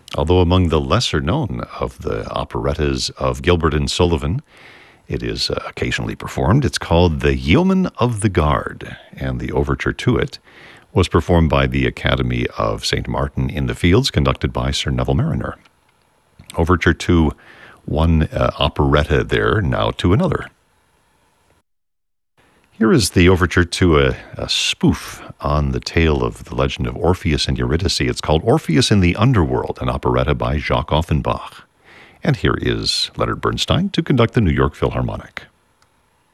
Although among the lesser known of the operettas of Gilbert and Sullivan, it is occasionally performed. It's called The Yeoman of the Guard, and the overture to it was performed by the Academy of St. Martin in the Fields, conducted by Sir Neville Mariner. Overture to one operetta there, now to another. Here is the overture to a spoof on the tale of the legend of Orpheus and Eurydice. It's called Orpheus in the Underworld, an operetta by Jacques Offenbach. And here is Leonard Bernstein to conduct the New York Philharmonic.